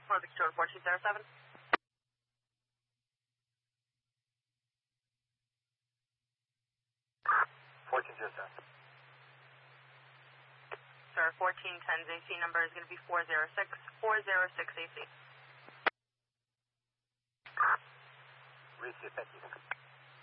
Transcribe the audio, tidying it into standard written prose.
for Victoria 4207. 1407. Sir, 1410's AC number is going to be 406 AC. Receive, thank you.